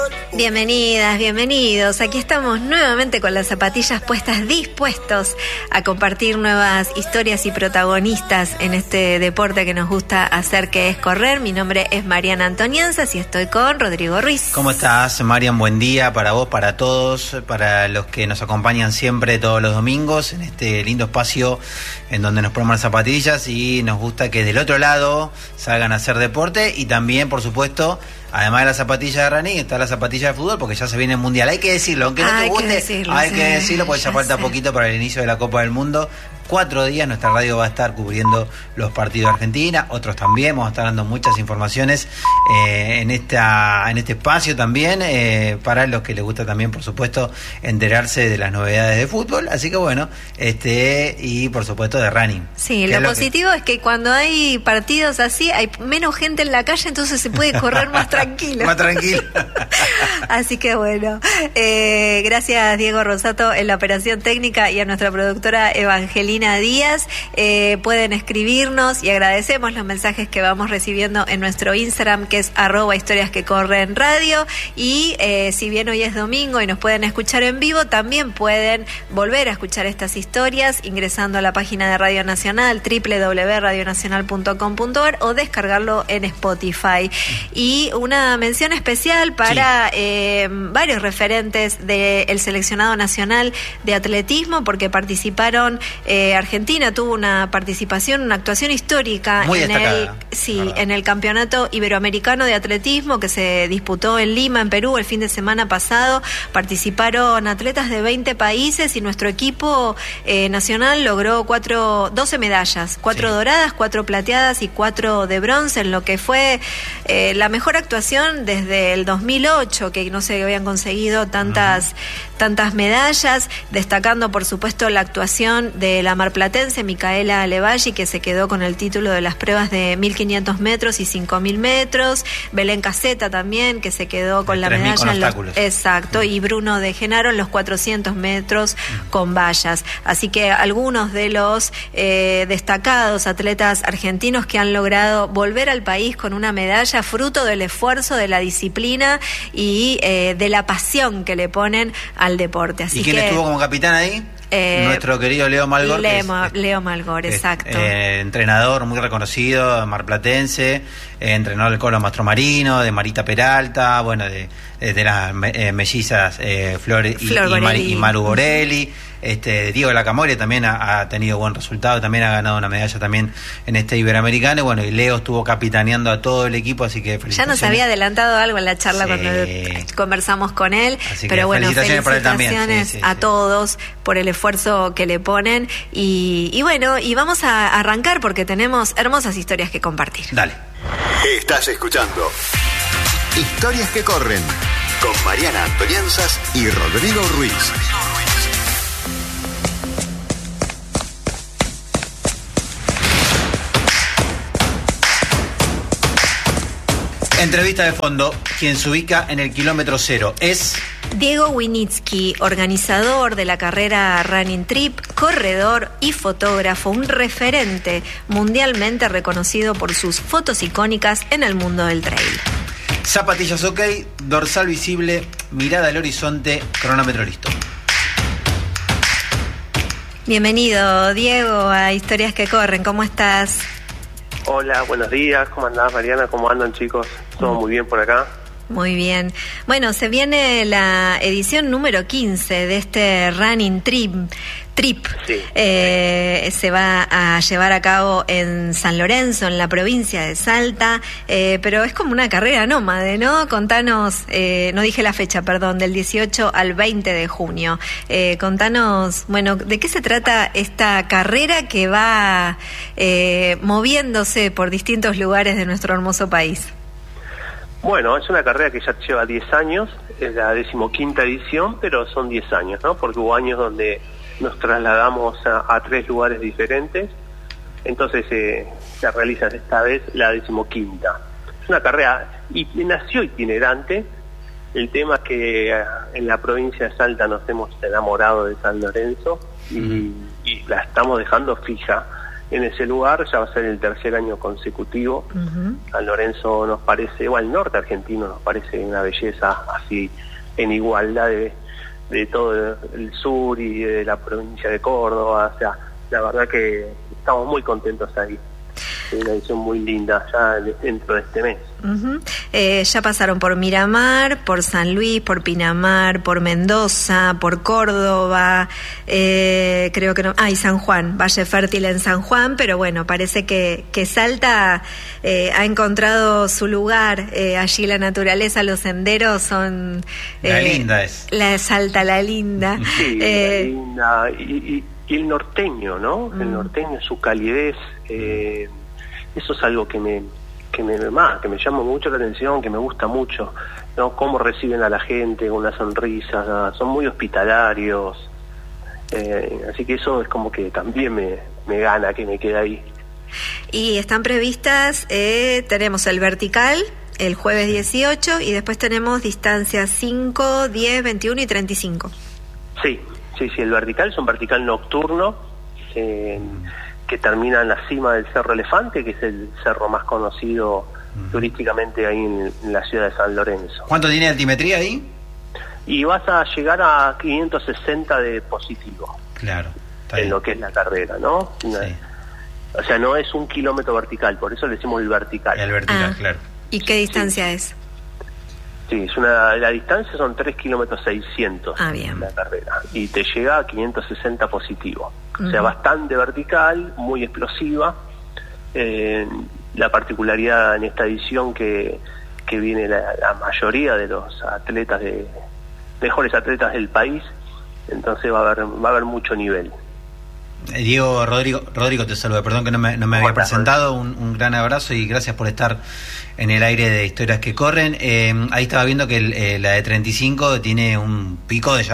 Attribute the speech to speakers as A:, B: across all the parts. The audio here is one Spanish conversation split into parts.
A: Bienvenidas, bienvenidos. Aquí estamos nuevamente con las zapatillas puestas, dispuestos a compartir nuevas historias y protagonistas en este deporte que nos gusta hacer, que es correr. Mi nombre es Mariana Antonianzas y estoy con Rodrigo Ruiz.
B: ¿Cómo estás, Marian? Buen día para vos, para todos, para los que nos acompañan siempre todos los domingos en este lindo espacio en donde nos ponemos las zapatillas y nos gusta que del otro lado salgan a hacer deporte y también, por supuesto, además de las zapatillas de running, está la zapatilla de fútbol porque ya se viene el Mundial. Hay que decirlo, aunque no te guste, hay que decirlo porque ya falta poquito para el inicio de la Copa del Mundo. 4 días nuestra radio va a estar cubriendo los partidos de Argentina, otros también, vamos a estar dando muchas informaciones en este espacio también, para los que les gusta también, por supuesto, enterarse de las novedades de fútbol, así que bueno, y por supuesto de running.
A: Sí, lo positivo es que cuando hay partidos así, hay menos gente en la calle, entonces se puede correr más tranquilo.
B: Más tranquilo.
A: Así que bueno, gracias Diego Rosato en la operación técnica y a nuestra productora Evangelina Díaz. Pueden escribirnos y agradecemos los mensajes que vamos recibiendo en nuestro Instagram, que es @historiasquecorrenradio, y si bien hoy es domingo y nos pueden escuchar en vivo, también pueden volver a escuchar estas historias ingresando a la página de Radio Nacional, www.radionacional.com.ar, o descargarlo en Spotify. Y una mención especial para varios referentes del seleccionado nacional de atletismo, porque participaron, Argentina tuvo una participación, una actuación histórica en el Campeonato Iberoamericano de Atletismo que se disputó en Lima, en Perú, el fin de semana pasado. Participaron atletas de 20 países y nuestro equipo nacional logró 12 medallas, 4 doradas, 4 plateadas y 4 de bronce, en lo que fue la mejor actuación desde el 2008, que no se habían conseguido tantas medallas, destacando por supuesto la actuación de la marplatense Micaela Levalli, que se quedó con el título de las pruebas de 1500 metros y 5000 metros, Belén Caseta también, que se quedó con la medalla en los, y Bruno de Genaro en los 400 metros con vallas. Así que algunos de los destacados atletas argentinos que han logrado volver al país con una medalla, fruto del esfuerzo, de la disciplina y de la pasión que le ponen al deporte. Así
B: ¿Y quién estuvo como capitán ahí? Nuestro querido Leo Malgor.
A: Leo Malgor, exacto.
B: Entrenador muy reconocido, marplatense, entrenador del Colo Mastromarino, de Marita Peralta, bueno, de las mellizas Flor y Maru Borelli. Diego Lacamore también ha tenido buen resultado, también ha ganado una medalla también en este Iberoamericano, y bueno, y Leo estuvo capitaneando a todo el equipo, así que felicitaciones.
A: Ya nos había adelantado algo en la charla cuando conversamos con él, pero bueno, felicitaciones
B: para él también.
A: A todos por el esfuerzo que le ponen, y bueno, y vamos a arrancar porque tenemos hermosas historias que compartir.
B: Dale.
C: Estás escuchando Historias que Corren con Mariana Antonianzas y Rodrigo Ruiz.
B: Entrevista de fondo. Quien se ubica en el kilómetro 0 es
A: Diego Winitsky, organizador de la carrera Running Trip, corredor y fotógrafo, un referente mundialmente reconocido por sus fotos icónicas en el mundo del trail.
B: Zapatillas ok, dorsal visible, mirada al horizonte, cronómetro listo.
A: Bienvenido, Diego, a Historias que Corren. ¿Cómo estás?
D: Hola, buenos días. ¿Cómo andás, Mariana? ¿Cómo andan, chicos? ¿Todo muy bien por acá?
A: Muy bien. Bueno, se viene la edición número 15 de este Running Trip.
D: Sí.
A: Se va a llevar a cabo en San Lorenzo, en la provincia de Salta, pero es como una carrera nómade, ¿no? Contanos, no dije la fecha, perdón, del 18 al 20 de junio. Contanos, bueno, ¿de qué se trata esta carrera que va moviéndose por distintos lugares de nuestro hermoso país?
D: Bueno, es una carrera que ya lleva 10 años, es la 15ª edición, pero son 10 años, ¿no? Porque hubo años donde nos trasladamos a 3 lugares diferentes, entonces se realiza esta vez la 15ª. Es una carrera, y nació itinerante. El tema es que en la provincia de Salta nos hemos enamorado de San Lorenzo y la estamos dejando fija. en ese lugar, ya va a ser el tercer año consecutivo. San Lorenzo nos parece, el norte argentino nos parece una belleza así, en igualdad de todo el sur y de la provincia de Córdoba. O sea, la verdad que estamos muy contentos ahí. Es una edición muy linda ya dentro de este mes.
A: Ya pasaron por Miramar, por San Luis, por Pinamar, por Mendoza, por Córdoba, creo que no, y San Juan, Valle Fértil en San Juan, pero bueno, parece que Salta ha encontrado su lugar, allí la naturaleza, los senderos son...
B: La linda es.
A: La Salta, la linda.
D: Sí, la linda, y el norteño, ¿no? El norteño, su calidez, eso es algo que me llama mucho la atención, que me gusta mucho, ¿no? Cómo reciben a la gente con una sonrisa, son muy hospitalarios, así que eso es como que también me gana, que me queda ahí.
A: Y están previstas, tenemos el vertical el jueves 18 y después tenemos distancias 5, 10, 21 y 35. Sí,
D: el vertical es un vertical nocturno, que termina en la cima del Cerro Elefante, que es el cerro más conocido turísticamente ahí en la ciudad de San Lorenzo.
B: ¿Cuánto tiene de altimetría ahí?
D: Y vas a llegar a 560 de positivo.
B: Claro.
D: En lo que es la carrera, ¿no? Sí. O sea, no es un kilómetro vertical, por eso le decimos el vertical.
B: El vertical, claro.
A: ¿Y qué distancia es?
D: Sí, la distancia son 3 kilómetros 600
A: bien.
D: La carrera, y te llega a 560 positivo. O sea, bastante vertical, muy explosiva. La particularidad en esta edición que viene la mayoría de los atletas mejores atletas del país, entonces va a haber mucho nivel.
B: Diego, Rodrigo te saluda, perdón que no me había presentado, un gran abrazo y gracias por estar en el aire de Historias que Corren. Ahí estaba viendo que la de 35 tiene un pico de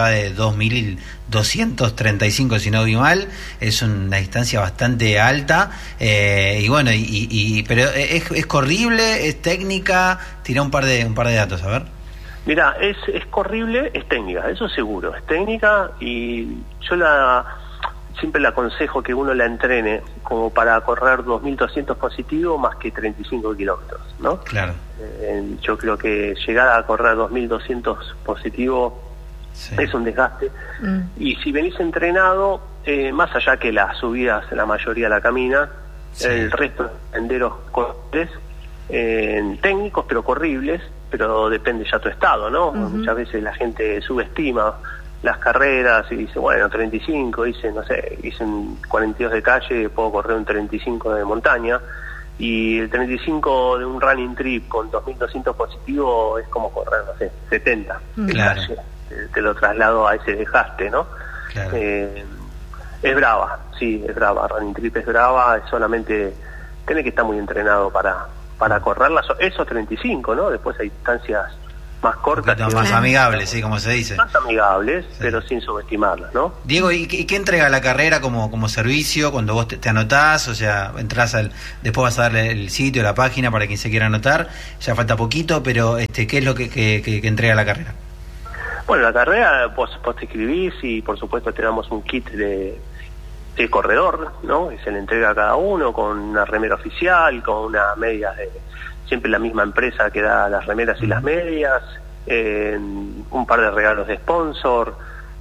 B: 2.235, si no vi mal, es una distancia bastante alta, y bueno, pero es corrible, es técnica, tira un par de datos, a ver.
D: Mira, es corrible, es técnica, eso seguro, es técnica, y yo siempre le aconsejo que uno la entrene como para correr 2.200 positivo más que 35 kilómetros, ¿no?
B: Claro.
D: Yo creo que llegar a correr 2.200 positivo es un desgaste. Y si venís entrenado, más allá que las subidas, la mayoría la camina, el resto de senderos corribles, técnicos pero corribles, pero depende ya tu estado, ¿no? Muchas veces la gente subestima las carreras y dice, 35, hice un 42 de calle, puedo correr un 35 de montaña, y el 35 de un running trip con 2.200 positivo es como correr, 70 de calle. Te lo traslado a ese desgaste, ¿no? Claro. Es brava, running trip es brava, es solamente tenés que estar muy entrenado para correrlas, esos 35, ¿no? Después hay distancias más cortas,
B: más amigables, sí, como se dice.
D: Más amigables, pero sin subestimarlas, ¿no?
B: Diego, ¿y qué entrega la carrera como servicio cuando vos te anotás? O sea, entras después vas a darle el sitio, la página para quien se quiera anotar, ya falta poquito, pero ¿qué es lo que entrega la carrera?
D: Bueno, la carrera vos te inscribís y por supuesto te damos un kit de corredor, ¿no? Que se le entrega a cada uno con una remera oficial, con una media siempre la misma empresa que da las remeras y las medias, un par de regalos de sponsor,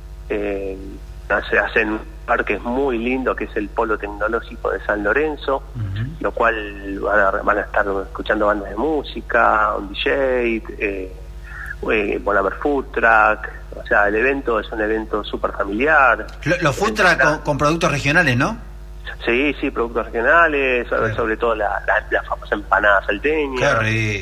D: hacen un parque muy lindo que es el Polo Tecnológico de San Lorenzo, lo cual van a estar escuchando bandas de música, un DJ, Bonaver Food Truck, o sea, el evento es un evento súper familiar.
B: Los food truck con productos regionales, ¿no?
D: Sí, productos regionales, sobre todo la famosa empanada salteña.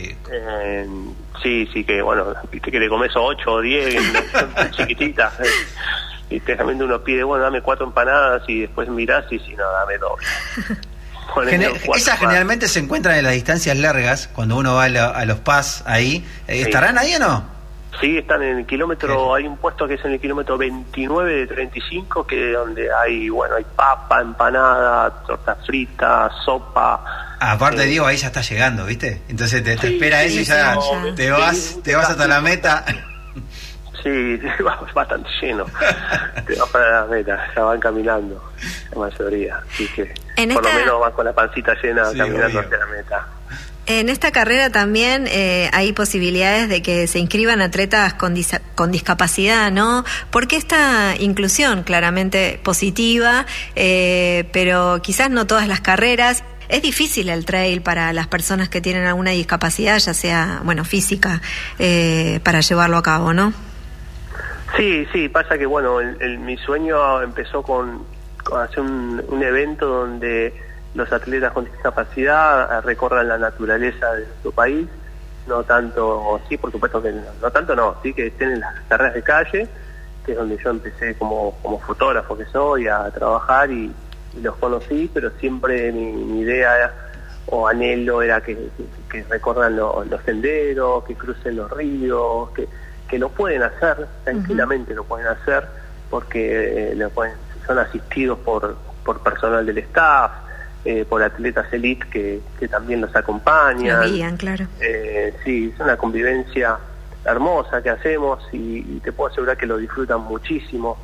D: Sí, que bueno, viste que le comes 8 o 10, son chiquititas. Y realmente uno pide, dame 4 empanadas y después mirás y si no, dame 2.
B: Esas generalmente se encuentran en las distancias largas, cuando uno va a los PAS ahí. ¿Estarán ahí o no?
D: Sí, están en el kilómetro, hay un puesto que es en el kilómetro 29 de 35, que donde hay papa, empanada, torta frita, sopa.
B: Aparte Diego, ahí ya está llegando, ¿viste? Entonces te espera eso y ya te vas hasta la meta.
D: Sí, bastante lleno. Te vas para la meta, ya van caminando, la mayoría. Así que por lo menos van con la pancita llena caminando hacia la meta.
A: En esta carrera también hay posibilidades de que se inscriban atletas con discapacidad, ¿no? Porque esta inclusión claramente positiva, pero quizás no todas las carreras. Es difícil el trail para las personas que tienen alguna discapacidad, ya sea, física, para llevarlo a cabo, ¿no?
D: Sí, pasa que, mi sueño empezó con hacer un evento donde los atletas con discapacidad recorran la naturaleza de nuestro país, no tanto, sí, por supuesto que no tanto, sí, que estén en las carreras de calle, que es donde yo empecé como fotógrafo que soy a trabajar y los conocí, pero siempre mi idea o anhelo era que recorran los senderos, que crucen los ríos, que lo pueden hacer, tranquilamente lo pueden hacer, porque son asistidos por personal del staff, por atletas elite que también los acompañan.
A: Lo guían, claro.
D: Sí, es una convivencia hermosa que hacemos y te puedo asegurar que lo disfrutan muchísimo.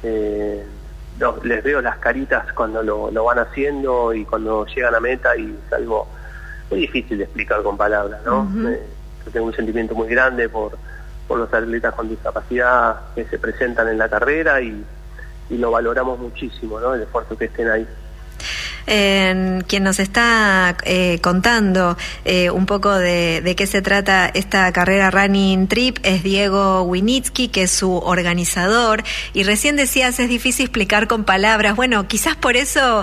D: Les veo las caritas cuando lo van haciendo y cuando llegan a meta, y es algo muy difícil de explicar con palabras, ¿no? Yo tengo un sentimiento muy grande por los atletas con discapacidad que se presentan en la carrera y lo valoramos muchísimo, ¿no? El esfuerzo que estén ahí.
A: Quien nos está contando un poco de qué se trata esta carrera Running Trip es Diego Winitsky, que es su organizador, y recién decías, es difícil explicar con palabras. Bueno, quizás por eso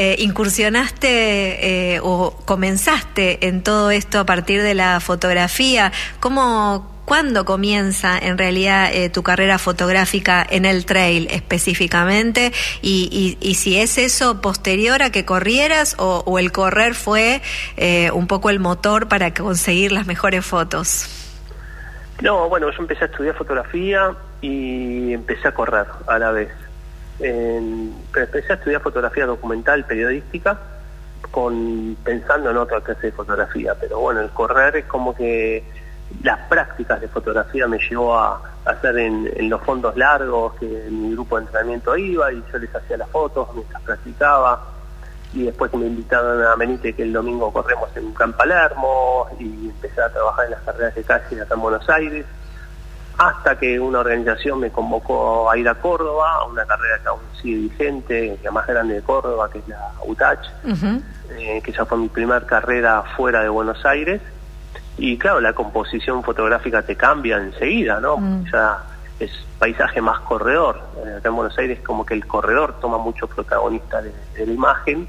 A: incursionaste o comenzaste en todo esto a partir de la fotografía. ¿Cuándo comienza en realidad tu carrera fotográfica en el trail específicamente? Y si es eso posterior a que corrieras o el correr fue un poco el motor para conseguir las mejores fotos.
D: No, yo empecé a estudiar fotografía y empecé a correr a la vez. Empecé a estudiar fotografía documental, periodística, pensando en otra clase de fotografía, pero el correr es como que las prácticas de fotografía me llevó a hacer en los fondos largos, que mi grupo de entrenamiento iba y yo les hacía las fotos mientras practicaba, y después me invitaron a Menite, que el domingo corremos en Gran Palermo, y empecé a trabajar en las carreras de calle acá en Buenos Aires, hasta que una organización me convocó a ir a Córdoba, a una carrera que aún sigue vigente, la más grande de Córdoba, que es la UTACH, que ya fue mi primer carrera fuera de Buenos Aires. Y claro, la composición fotográfica te cambia enseguida, ¿no? Ya es paisaje más corredor. Acá en Buenos Aires como que el corredor toma mucho protagonista de la imagen,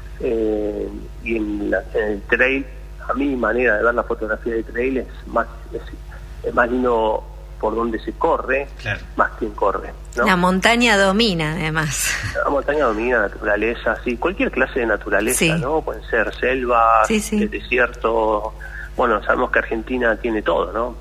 D: y en el trail, a mi manera de ver la fotografía de trail es más lindo por donde se corre, claro, más quien corre, ¿no?
A: La montaña domina, además.
D: La montaña domina, naturaleza, sí, cualquier clase de naturaleza, sí, ¿no? Pueden ser selvas, desierto. Sabemos que Argentina tiene todo, ¿no?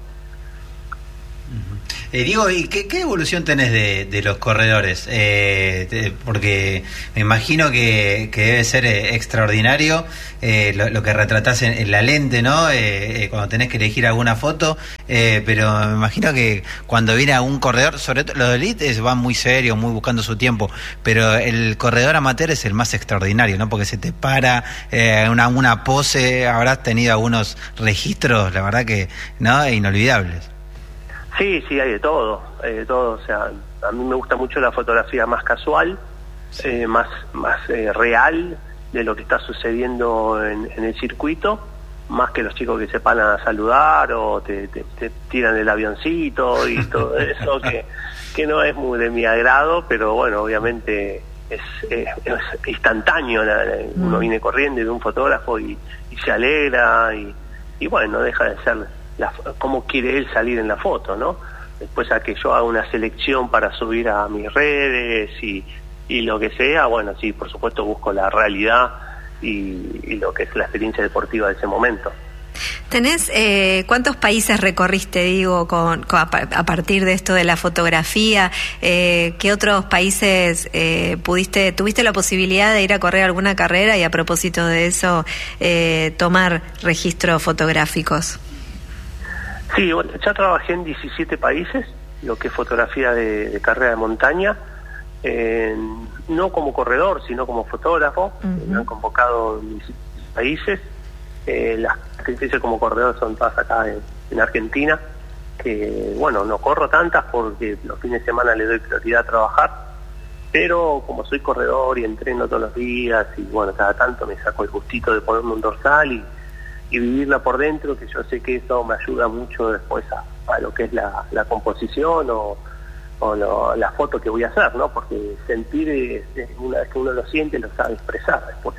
B: Diego, ¿y qué evolución tenés de los corredores? Porque me imagino que debe ser extraordinario lo que retratás en la lente, ¿no? Cuando tenés que elegir alguna foto, pero me imagino que cuando viene a un corredor, sobre todo los de elite van muy serios, muy buscando su tiempo, pero el corredor amateur es el más extraordinario, ¿no? Porque se te para una pose. Habrás tenido algunos registros, la verdad que, ¿no? Inolvidables.
D: Sí, hay de todo, o sea, a mí me gusta mucho la fotografía más casual, más real de lo que está sucediendo en el circuito, más que los chicos que se van a saludar o te tiran el avioncito y todo eso, que no es muy de mi agrado, pero obviamente es instantáneo, uno viene corriendo de un fotógrafo y se alegra y no deja de ser cómo quiere él salir en la foto, ¿no? Después a que yo haga una selección para subir a mis redes y lo que sea, sí, por supuesto busco la realidad y lo que es la experiencia deportiva de ese momento.
A: ¿Tenés cuántos países recorriste, digo, a partir de esto de la fotografía? ¿Qué otros países tuviste la posibilidad de ir a correr alguna carrera y a propósito de eso tomar registros fotográficos?
D: Sí, ya trabajé en 17 países, lo que es fotografía de carrera de montaña, no como corredor, sino como fotógrafo. Me han convocado en mis países. Las que hice como corredor son todas acá en Argentina, que bueno, no corro tantas porque los fines de semana le doy prioridad a trabajar, pero como soy corredor y entreno todos los días, y bueno, cada tanto me saco el gustito de ponerme un dorsal y vivirla por dentro, que yo sé que eso me ayuda mucho después a lo que es la composición o la foto que voy a hacer, ¿no? Porque sentir, una vez que uno lo siente, lo sabe expresar después.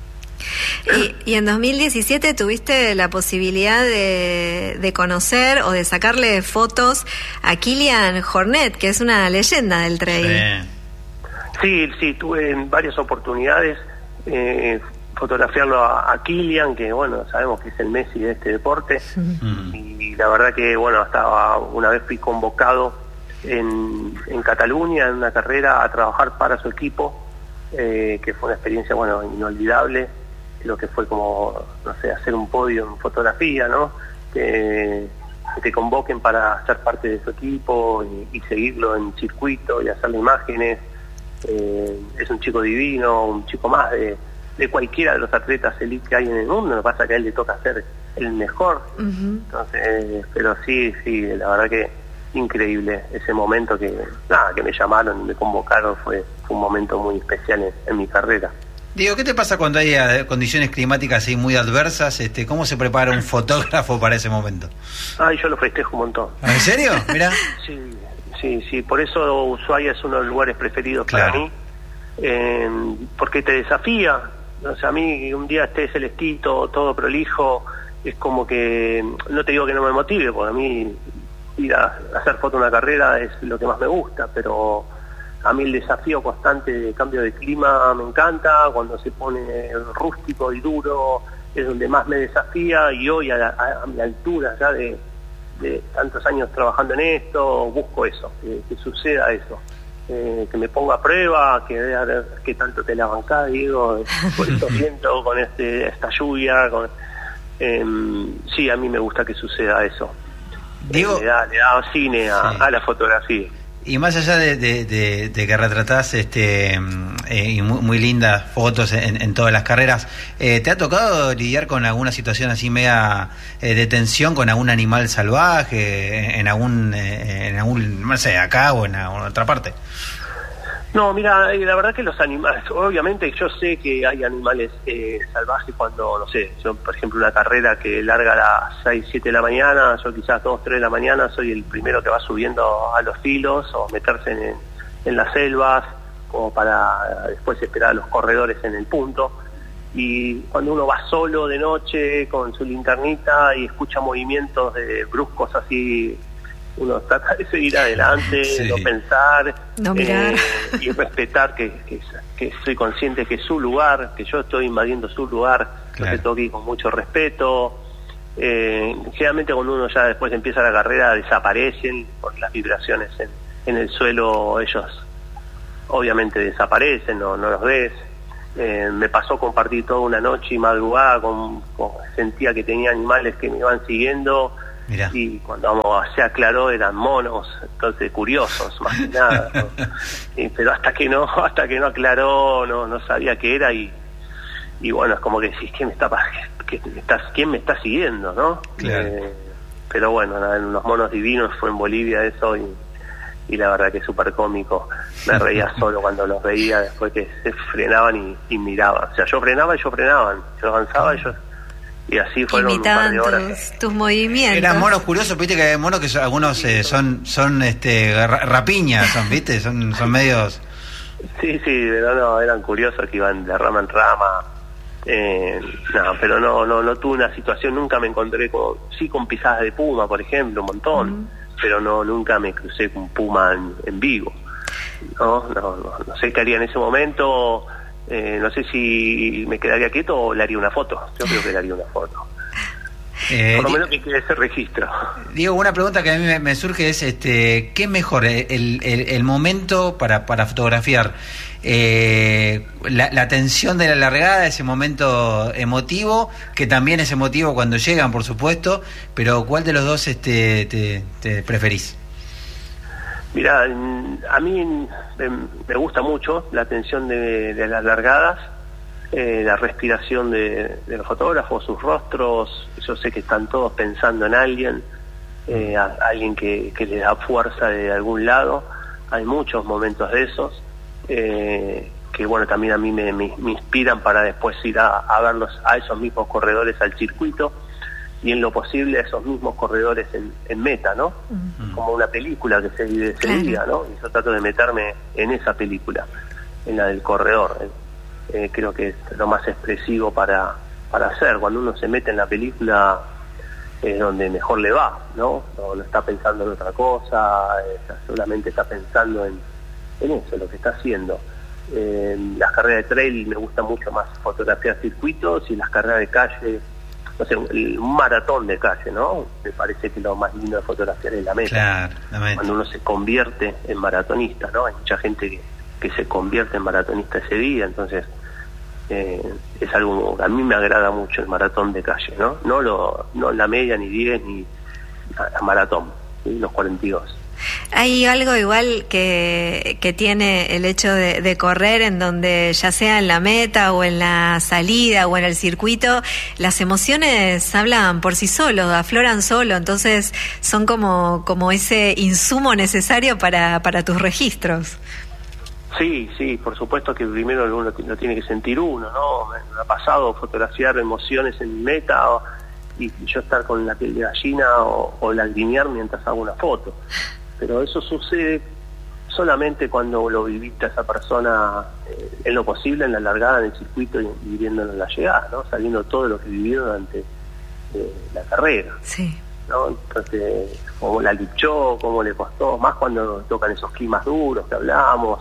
A: Y en 2017 tuviste la posibilidad de conocer o de sacarle fotos a Kilian Jornet, que es una leyenda del trail.
D: Sí, tuve en varias oportunidades fotografiarlo a Kilian, que bueno, sabemos que es el Messi de este deporte, y la verdad que bueno, hasta una vez fui convocado en Cataluña en una carrera a trabajar para su equipo, que fue una experiencia bueno, inolvidable. Lo que fue como, no sé, hacer un podio en fotografía, ¿no? Que te convoquen para ser parte de su equipo y seguirlo en circuito y hacerle imágenes. Es un chico divino, un chico más de cualquiera de los atletas elite que hay en el mundo. Lo que pasa es que a él le toca ser el mejor. Entonces, pero sí, la verdad que increíble ese momento que me llamaron, me convocaron, fue un momento muy especial en mi carrera.
B: Diego, ¿qué te pasa cuando hay condiciones climáticas así muy adversas? ¿Cómo se prepara un fotógrafo para ese momento?
D: Yo lo festejo un montón.
B: ¿En serio? Mirá.
D: Sí, por eso Ushuaia es uno de los lugares preferidos para mí, porque te desafía. O sea, a mí un día esté celestito, todo prolijo, es como que, no te digo que no me motive, porque a mí ir a hacer foto en una carrera es lo que más me gusta, pero a mí el desafío constante de cambio de clima me encanta. Cuando se pone rústico y duro es donde más me desafía, y hoy a mi altura ya de tantos años trabajando en esto, busco eso, que suceda eso, que me ponga a prueba, que vea qué tanto te la bancás, digo, por estos vientos, con esta lluvia, sí, a mí me gusta que suceda eso.
B: Diego,
D: le da cine a la fotografía.
B: Y más allá de que retratás y muy lindas fotos en todas las carreras, ¿te ha tocado lidiar con alguna situación así media de tensión con algún animal salvaje en algún no sé, acá o en otra parte?
D: No, mira, la verdad que los animales, obviamente yo sé que hay animales salvajes cuando, no sé, yo por ejemplo una carrera que larga a las 6, 7 de la mañana, yo quizás 2, 3 de la mañana soy el primero que va subiendo a los filos o meterse en las selvas, como para después esperar a los corredores en el punto. Y cuando uno va solo de noche con su linternita y escucha movimientos bruscos así, uno trata de seguir adelante, no pensar,
A: no mirar,
D: y respetar que soy consciente que es su lugar, que yo estoy invadiendo su lugar, que tengo que ir con mucho respeto. Generalmente cuando uno ya después empieza la carrera desaparecen por las vibraciones en el suelo, ellos obviamente desaparecen, no los ves. Me pasó compartir toda una noche y madrugada sentía que tenía animales que me iban siguiendo. Mirá. Y cuando se aclaró eran monos, entonces curiosos más que nada, ¿no? Pero hasta que no aclaró no sabía qué era, y bueno, es como que decís, ¿quién me está siguiendo, no?
B: Claro.
D: Pero bueno, unos monos divinos, fue en Bolivia eso, y la verdad que es súper cómico. Me reía solo cuando los veía después que se frenaban y miraban. O sea, yo frenaba y ellos frenaban, yo avanzaba y ellos... Y así fueron
A: imitaban
D: un par de horas.
A: tus movimientos.
B: Eran monos curiosos, viste que hay monos que algunos son rapiñas, viste, son medios...
D: Sí, pero no, eran curiosos que iban de rama en rama. Pero no tuve una situación, nunca me encontré con pisadas de puma, por ejemplo, un montón, pero nunca me crucé con un puma en vivo. No sé qué haría en ese momento. No sé si me quedaría quieto o le haría una foto. Yo creo que le haría una foto. Por lo menos que quede ese registro.
B: Diego, una pregunta que a mí me surge es, ¿qué es mejor? El momento para fotografiar, la tensión de la largada, ese momento emotivo, que también es emotivo cuando llegan, por supuesto, pero ¿cuál de los dos te preferís?
D: Mirá, a mí me gusta mucho la atención de las largadas, la respiración de los fotógrafos, sus rostros. Yo sé que están todos pensando en alguien, alguien que les da fuerza de algún lado. Hay muchos momentos de esos que bueno, también a mí me inspiran para después ir a verlos a esos mismos corredores al circuito, y en lo posible a esos mismos corredores en meta, ¿no? Como una película que se diga, ¿no? Y yo trato de meterme en esa película, en la del corredor. Creo que es lo más expresivo para hacer. Cuando uno se mete en la película es donde mejor le va, ¿no? No está pensando en otra cosa, solamente está pensando en eso, lo que está haciendo. Las carreras de trail me gusta mucho más fotografiar circuitos, y las carreras de calle, no sé, un maratón de calle, ¿no? Me parece que lo más lindo de fotografiar es la meta.
B: Claro, la meta.
D: Cuando uno se convierte en maratonista, ¿no? Hay mucha gente que se convierte en maratonista ese día, entonces es algo que a mí me agrada mucho, el maratón de calle, ¿no? No la media, ni 10, ni la maratón, ¿sí? Los 42.
A: Hay algo igual que tiene el hecho de correr, en donde ya sea en la meta o en la salida o en el circuito, las emociones hablan por sí solos, afloran solo, entonces son como ese insumo necesario para tus registros.
D: Sí, por supuesto que primero uno lo tiene que sentir uno, ¿no? Me ha pasado fotografiar emociones en meta y yo estar con la piel de gallina o lagrimear mientras hago una foto. Pero eso sucede solamente cuando lo viviste a esa persona en lo posible, en la largada, en el circuito, y viviéndolo en la llegada, ¿no? Sabiendo todo lo que vivió durante la carrera.
A: Sí.
D: ¿No? Entonces, cómo la luchó, cómo le costó, más cuando tocan esos climas duros que hablamos,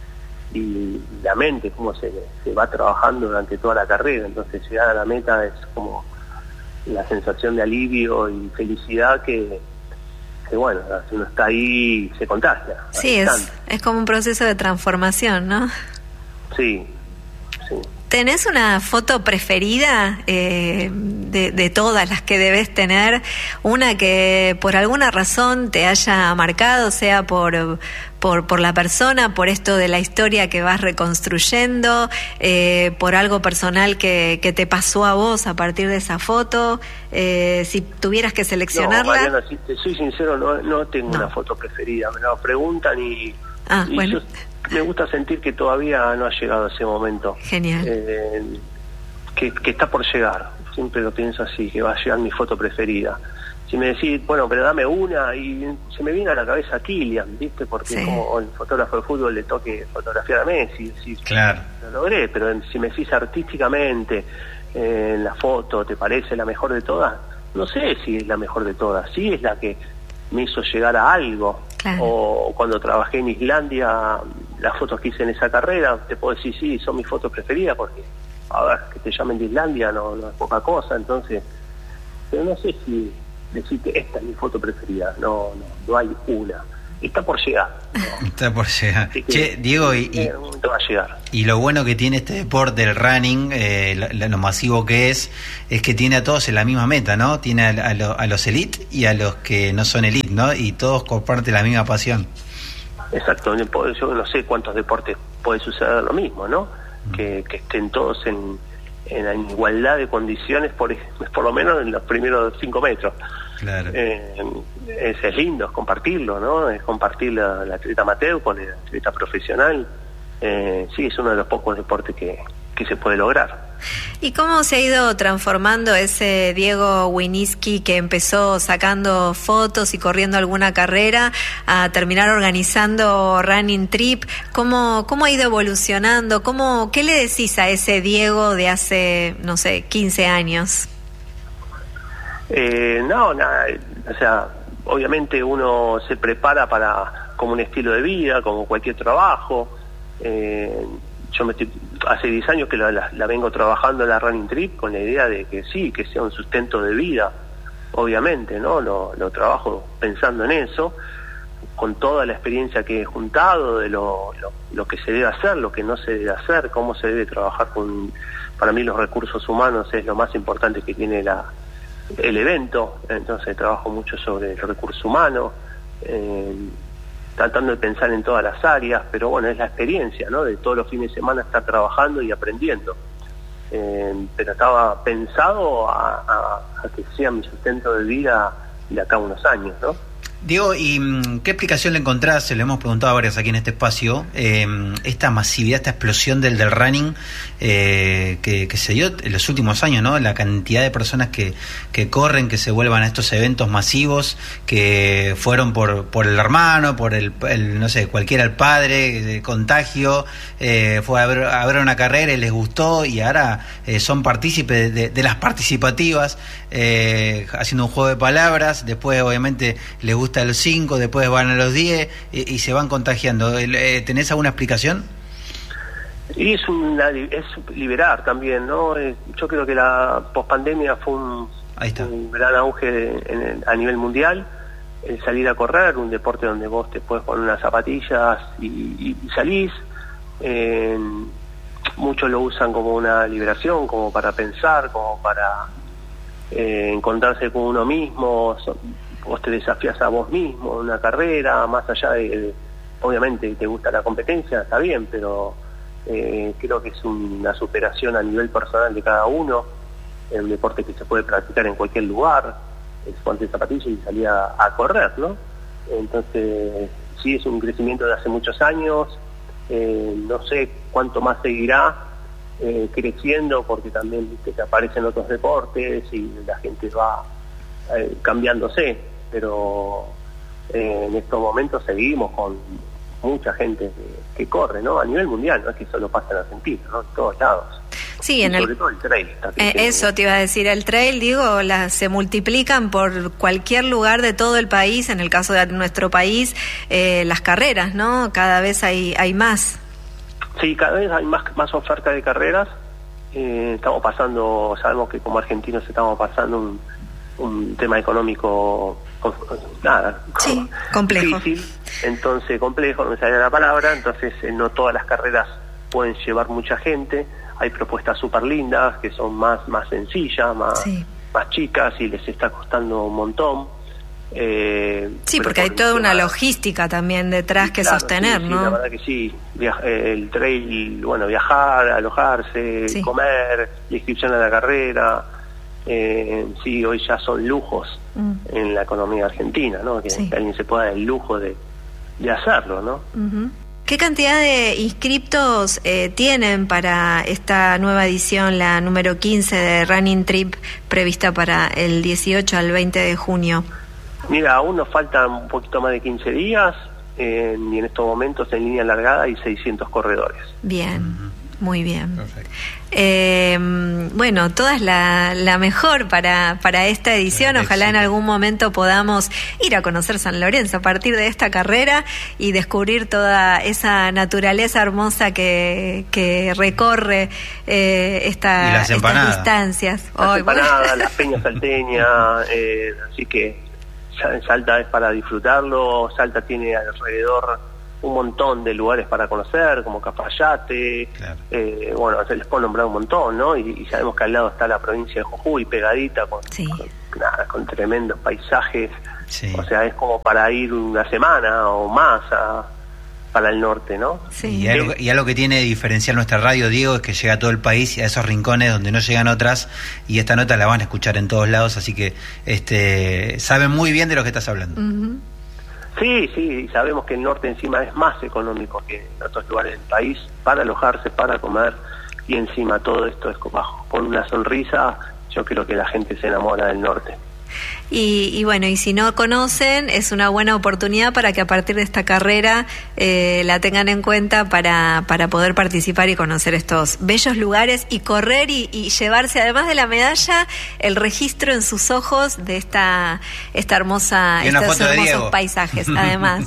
D: y la mente, cómo se va trabajando durante toda la carrera. Entonces, llegar a la meta es como la sensación de alivio y felicidad que bueno, si uno está ahí se contagia.
A: Sí, es como un proceso de transformación, ¿no?
D: Sí.
A: ¿Tenés una foto preferida de todas las que debes tener? Una que por alguna razón te haya marcado, sea por la persona, por esto de la historia que vas reconstruyendo, por algo personal que te pasó a vos a partir de esa foto. Si tuvieras que seleccionarla.
D: No, Mariana, si te soy sincero, no tengo una foto preferida. Me lo preguntan y
A: bueno.
D: Yo me gusta sentir que todavía no ha llegado ese momento.
A: Genial.
D: Que está por llegar. Siempre lo pienso así, que va a llegar mi foto preferida. Si me decís, bueno, pero dame una, y se me viene a la cabeza Kylian, ¿viste? Porque sí, como el fotógrafo de fútbol le toque fotografiar a Messi.
B: Claro.
D: Lo logré, pero si me decís artísticamente, la foto, ¿te parece la mejor de todas? No sé si es la mejor de todas. Sí es la que me hizo llegar a algo.
A: Claro.
D: O cuando trabajé en Islandia, las fotos que hice en esa carrera, te puedo decir, sí, son mis fotos preferidas, porque, a ver, que te llamen de Islandia no es poca cosa, entonces, pero no sé si decirte esta es mi foto preferida, no hay una. Está por llegar, ¿no?
B: Está por llegar. Che, Diego,
D: en un momento va a llegar.
B: Y lo bueno que tiene este deporte, el running, lo masivo que es que tiene a todos en la misma meta, ¿no? Tiene a los elite y a los que no son elite, ¿no? Y todos comparten la misma pasión. Exacto.
D: Yo no sé cuántos deportes puede suceder lo mismo, ¿no? Que estén todos en igualdad de condiciones, por lo menos en los primeros 5 metros.
B: Claro.
D: Es lindo, es compartirlo, ¿no? Es compartir la atleta amateur con el atleta profesional. Sí, es uno de los pocos deportes que se puede lograr.
A: ¿Y cómo se ha ido transformando ese Diego Winiski que empezó sacando fotos y corriendo alguna carrera a terminar organizando running trip? ¿Cómo ha ido evolucionando? ¿Qué le decís a ese Diego de hace, no sé, 15 años?
D: Nada, o sea, obviamente uno se prepara como un estilo de vida, como cualquier trabajo. Yo hace 10 años que la vengo trabajando en la running trip con la idea de que sí, que sea un sustento de vida, obviamente, ¿no? Lo trabajo pensando en eso, con toda la experiencia que he juntado de lo que se debe hacer, lo que no se debe hacer, cómo se debe trabajar para mí los recursos humanos es lo más importante que tiene el evento, entonces trabajo mucho sobre el recurso humano, tratando de pensar en todas las áreas, pero bueno, es la experiencia, ¿no? De todos los fines de semana estar trabajando y aprendiendo. Pero estaba pensado a que sea mi sustento de vida de acá a unos años, ¿no?
B: Diego, ¿y qué explicación le encontrás? Se lo hemos preguntado a varios aquí en este espacio, esta masividad, esta explosión del running que se dio en los últimos años, ¿no? La cantidad de personas que corren, que se vuelvan a estos eventos masivos, que fueron por el hermano, por el no sé, cualquiera, el padre, de contagio, fue a ver una carrera y les gustó, y ahora son partícipes de las participativas, haciendo un juego de palabras. Después obviamente les gusta a los 5, después van a los 10 y se van contagiando. ¿Tenés alguna explicación?
D: Y es liberar también, ¿no? Yo creo que la pospandemia fue un gran auge a nivel mundial. El salir a correr, un deporte donde vos te puedes poner unas zapatillas y salís. Muchos lo usan como una liberación, como para pensar, como para encontrarse con uno mismo. Vos te desafías a vos mismo en una carrera, más allá de, obviamente te gusta la competencia, está bien, pero creo que es una superación a nivel personal de cada uno. Es un deporte que se puede practicar en cualquier lugar, es ponte zapatillas y salir a correr, ¿no? Entonces sí, es un crecimiento de hace muchos años. No sé cuánto más seguirá creciendo, porque también, viste, que aparecen otros deportes y la gente va cambiándose, pero en estos momentos seguimos con mucha gente que corre, ¿no? A nivel mundial, no es que solo pasa en Argentina, ¿no? En todos lados.
A: Sí,
D: sobre todo el trail.
A: Eso te iba a decir, el trail, digo, se multiplican por cualquier lugar de todo el país. En el caso de nuestro país, las carreras, ¿no? Cada vez hay más. Sí, cada vez hay más oferta de carreras. Estamos pasando, sabemos que como argentinos estamos pasando un tema económico complejo, difícil, entonces complejo, no me sale la palabra, entonces no todas las carreras pueden llevar mucha gente. Hay propuestas súper lindas que son más sencillas, más chicas, y les está costando un montón. Sí, porque hay toda una logística también detrás que sostener, ¿no?
D: Sí, la verdad que sí. El trail, bueno, viajar, alojarse, comer, la inscripción a la carrera. Sí, hoy ya son lujos en la economía argentina, ¿no? Que alguien se pueda dar el lujo de hacerlo, ¿no?
A: Uh-huh. ¿Qué cantidad de inscriptos tienen para esta nueva edición, la número 15 de Running Trip, prevista para el 18 al 20 de junio?
D: Mira, aún nos faltan un poquito más de 15 días, y en estos momentos en línea largada hay 600 corredores.
A: Bien, muy bien. Perfecto. Bueno, toda es la mejor para esta edición. Ojalá en algún momento podamos ir a conocer San Lorenzo a partir de esta carrera y descubrir toda esa naturaleza hermosa que recorre estas distancias.
D: Las empanadas, las peñas salteñas, así que Salta es para disfrutarlo. Salta tiene alrededor un montón de lugares para conocer, como Cafayate, bueno, se les puede nombrar un montón, ¿no? Y sabemos que al lado está la provincia de Jujuy, pegadita, con tremendos paisajes. O sea, es como para ir una semana o más para el norte, ¿no?
B: Sí. Y algo que tiene de diferencial nuestra radio, Diego, es que llega a todo el país y a esos rincones donde no llegan otras, y esta nota la van a escuchar en todos lados, así que saben muy bien de lo que estás hablando.
A: Uh-huh.
D: Sí, sabemos que el norte encima es más económico que en otros lugares del país, para alojarse, para comer, y encima todo esto es con una sonrisa. Yo creo que la gente se enamora del norte.
A: Y bueno, y si no conocen, es una buena oportunidad para que a partir de esta carrera la tengan en cuenta para poder participar y conocer estos bellos lugares y correr y llevarse, además de la medalla, el registro en sus ojos de estos hermosos paisajes, además.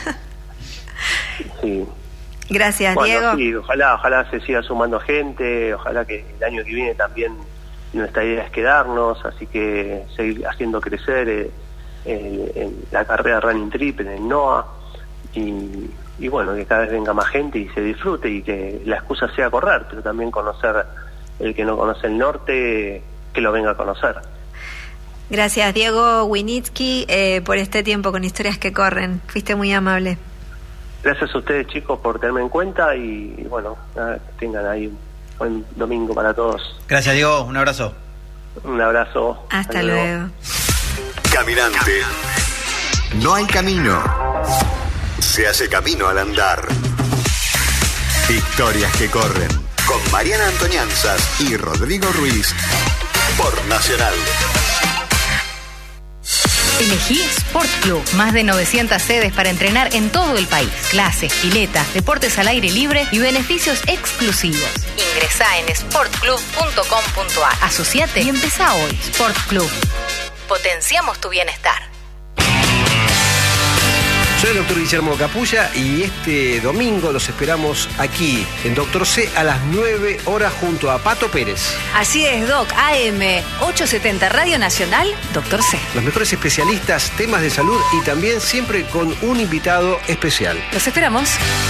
D: Sí.
A: Gracias, Diego.
D: Sí, ojalá se siga sumando gente, ojalá que el año que viene también. Nuestra idea es quedarnos, así que seguir haciendo crecer la carrera Running Trip en el NOA, y bueno, que cada vez venga más gente y se disfrute, y que la excusa sea correr, pero también conocer el que no conoce el norte, que lo venga a conocer.
A: Gracias, Diego Winitsky, por este tiempo con Historias que Corren. Fuiste muy amable.
D: Gracias a ustedes, chicos, por tenerme en cuenta y bueno, nada, que tengan ahí un buen domingo para todos.
B: Gracias, Diego. Un abrazo.
D: Un abrazo.
A: Hasta luego.
C: Caminante. No hay camino. Se hace camino al andar. Historias que corren. Con Mariana Antonianzas y Rodrigo Ruiz. Por Nacional.
E: Elegí Sport Club. Más de 900 sedes para entrenar en todo el país. Clases, piletas, deportes al aire libre y beneficios exclusivos. Ingresá en sportclub.com.ar. Asociate y empezá hoy. Sport Club. Potenciamos tu bienestar.
F: Soy el doctor Guillermo Capulla y este domingo los esperamos aquí en Doctor C a las 9 horas junto a Pato Pérez.
E: Así es, Doc. AM 870 Radio Nacional, Doctor C.
F: Los mejores especialistas, temas de salud y también siempre con un invitado especial.
E: Los esperamos.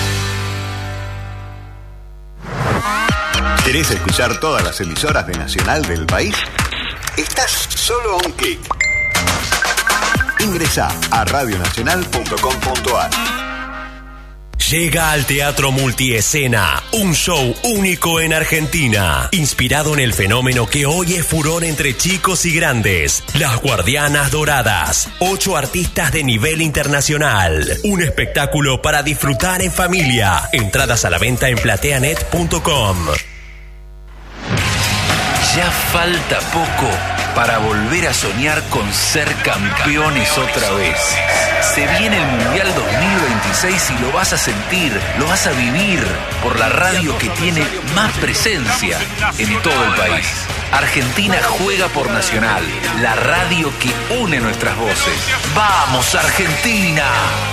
C: ¿Querés escuchar todas las emisoras de Nacional del país? Estás solo a un clic. Ingresá a radionacional.com.ar.
G: Llega al Teatro Multiescena, un show único en Argentina, inspirado en el fenómeno que hoy es furor entre chicos y grandes, Las Guardianas Doradas. 8 artistas de nivel internacional, un espectáculo para disfrutar en familia. Entradas a la venta en plateanet.com.
H: Ya falta poco para volver a soñar con ser campeones otra vez. Se viene el Mundial 2026 y lo vas a sentir, lo vas a vivir por la radio que tiene más presencia en todo el país. Argentina juega por Nacional, la radio que une nuestras voces. ¡Vamos, Argentina!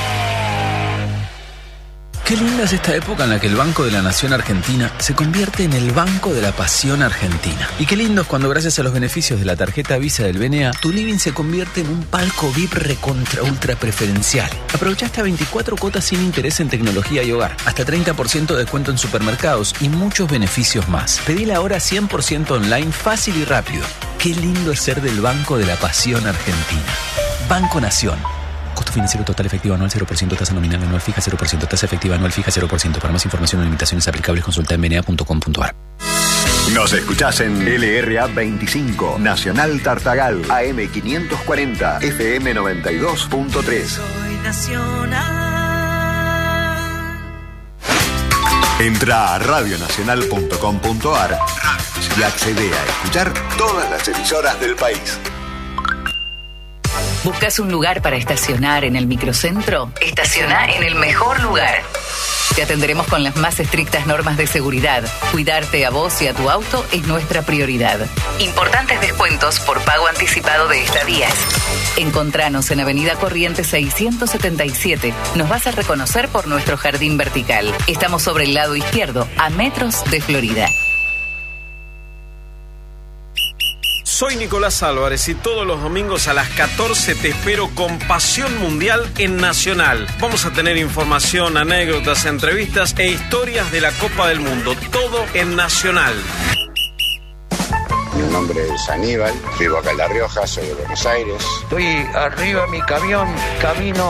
I: Qué linda es esta época en la que el Banco de la Nación Argentina se convierte en el Banco de la Pasión Argentina. Y qué lindo es cuando gracias a los beneficios de la tarjeta Visa del BNA, tu living se convierte en un palco VIP recontra ultra preferencial. Aprovecha hasta 24 cuotas sin interés en tecnología y hogar, hasta 30% de descuento en supermercados y muchos beneficios más. Pedila ahora 100% online, fácil y rápido. Qué lindo es ser del Banco de la Pasión Argentina. Banco Nación. Costo financiero total efectivo anual 0%, tasa nominal anual fija 0%, tasa efectiva anual fija 0%. Para más información o limitaciones aplicables consulta en bna.com.ar.
C: Nos escuchás en LRA 25, Nacional Tartagal, AM 540, FM 92.3.
J: Soy Nacional.
C: Entra a radionacional.com.ar y accede a escuchar todas las emisoras del país.
E: ¿Buscas un lugar para estacionar en el microcentro? Estaciona en el mejor lugar. Te atenderemos con las más estrictas normas de seguridad. Cuidarte a vos y a tu auto es nuestra prioridad. Importantes descuentos por pago anticipado de estadías. Encontranos en Avenida Corrientes 677. Nos vas a reconocer por nuestro jardín vertical. Estamos sobre el lado izquierdo, a metros de Florida.
F: Soy Nicolás Álvarez y todos los domingos a las 14 te espero con Pasión Mundial en Nacional. Vamos a tener información, anécdotas, entrevistas e historias de la Copa del Mundo. Todo en Nacional.
K: Mi nombre es Aníbal, vivo acá en La Rioja, soy de Buenos Aires.
L: Estoy arriba de mi camión, camino